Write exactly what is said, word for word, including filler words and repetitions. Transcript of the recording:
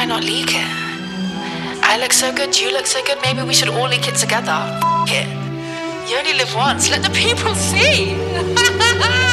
why not leak it? I look so good, you look so good, maybe we should all leak it together. F it. You only live once, let the people see.